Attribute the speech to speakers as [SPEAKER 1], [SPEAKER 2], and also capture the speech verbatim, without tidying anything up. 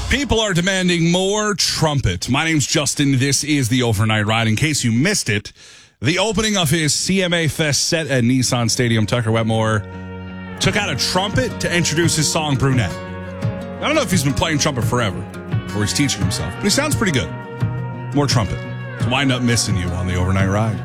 [SPEAKER 1] People are demanding more trumpet. My name's Justin. This is the Overnight Ride. In case you missed it, the opening of his C M A Fest set at Nissan Stadium, Tucker Wetmore took out a trumpet to introduce his song Brunette. I don't know if he's been playing trumpet forever or he's teaching himself, but he sounds pretty good. More trumpet to wind up missing you on the Overnight Ride.